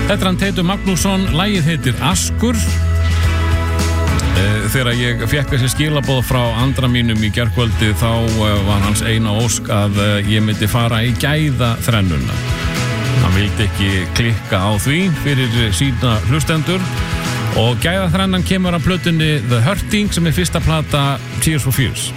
Þetta er hann Teitur Magnússon, lagið heitir Askur. Þegar ég fekk þessi skilaboð frá andra mínum í gærkvöldi þá var hans eina ósk að ég myndi fara í gæðaþrennuna. Hann vildi ekki klikka á því fyrir sína hlustendur og gæðaþrennan kemur af plötunni The Hurting sem er fyrsta plata Tears for Fears.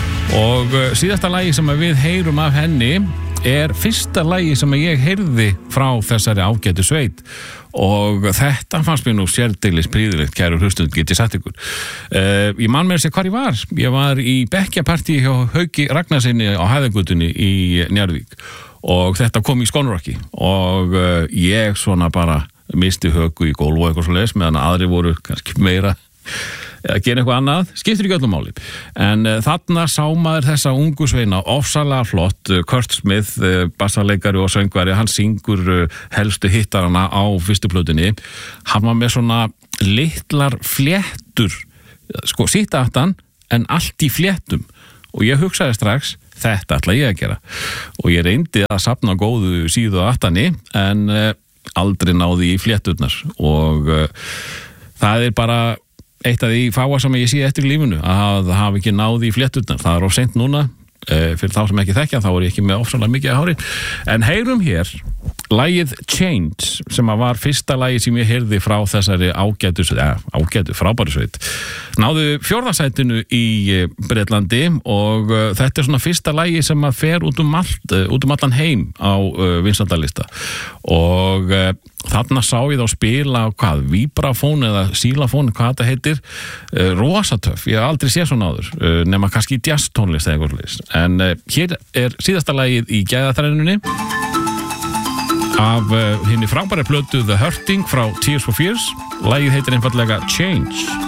Og síðasta lagi sem við heyrum af henni er fyrsta lagi sem ég heyrði frá þessari ágætu sveit og þetta fannst mér nú sérdeilis prýðilegt, kæru hlustund, get ég sagt ykkur. Ég man með þessi hvar ég var. Ég var í bekkjapartí hjá Hauki Ragnarsinni á Hæðagutunni í Njarðvík og þetta kom í Skonrocki og ég svona bara misti höku í gólf og eitthvað svo leis meðan aðri voru kannski meira að gera eitthvað annað, skiptir ekki öllum máli. En þarna sá maður þessa ungu sveina, ofsalega flott, Kurt Smith, bassaleikari og söngvari, hann syngur helstu hittarana á fyrstu plötunni. Hann var með svona litlar fléttur, sko síta aftan, en allt í fléttum. Og ég hugsaði strax, þetta ætla ég að gera. Og ég reyndi að safna góðu síðu aftani, en aldrei náði í flétturnar. Og það er bara eitt af því fáa sem ég sé eftir í lífinu að hafa ekki náði í flétturnar. Það er of seint núna, fyrir þá sem ekki þekkja þá er ég ekki með ofsalega mikið að hári. En heyrum hér lagið Change sem að var fyrsta lagið sem ég heyrði frá þessari ágætu frábæru sveit. Náðu 4. sætinu í Bretlandi og þetta er svona fyrsta lagið sem að fer út um allan heim á vinsældalista og þarna sá ég þá spila vibrafón eða sílafón, hvað þetta heitir, rosatöf, ég hef aldrei séð svona áður, nema kannski jazztónlist eða eitthvað slíkt. En hér er síðasta lagið í gæðaþrennunni af hinni frábæri plötu The Hurting frá Tears for Fears. Lagið heitir einfaldlega Change.